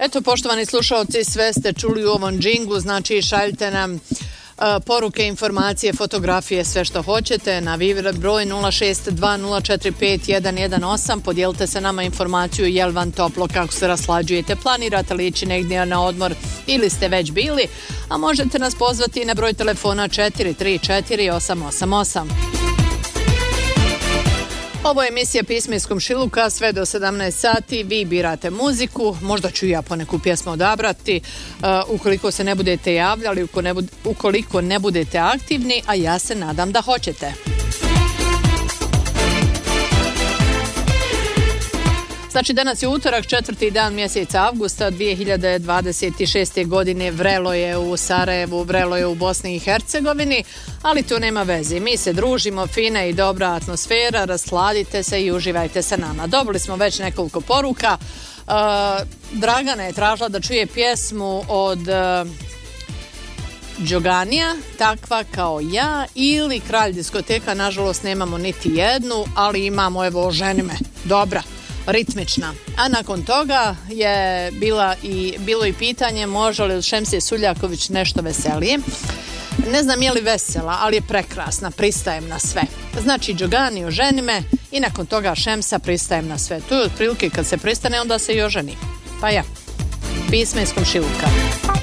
Eto, poštovani slušalci, sve ste čuli u ovom džinglu, znači šaljite nam poruke, informacije, fotografije, sve što hoćete na Viber broj 062045118. Podijelite se nama informaciju jel vam toplo, kako se raslađujete, planirate li ići negdje na odmor ili ste već bili, a možete nas pozvati na broj telefona 434-888. Ovo je emisija Pisma iz komšiluka, sve do 17 sati, vi birate muziku, možda ću ja poneku pjesmu odabrati, ukoliko se ne budete javljali, ukoliko ne budete aktivni, a ja se nadam da hoćete. Znači, danas je utorak, 4. dan mjeseca avgusta 2026. godine. Vrelo je u Sarajevu, vrelo je u Bosni i Hercegovini, ali to nema veze. Mi se družimo, fina i dobra atmosfera, rasladite se i uživajte sa nama. Dobili smo već nekoliko poruka. Dragana je tražila da čuje pjesmu od Đoganija, Takva kao ja, ili Kralj diskoteka. Nažalost nemamo niti jednu, ali imamo, Ženi me. Dobra, ritmična. A nakon toga je bilo i pitanje može li od Šemsije Suljaković nešto veselije. Ne znam je li vesela, ali je prekrasna, pristajem na sve. Znači Đogani oženi me i nakon toga Šemsa pristajem na sve. To je otprilike kad se pristane onda se i oženi. Pa ja, Pisma iz komšiluka.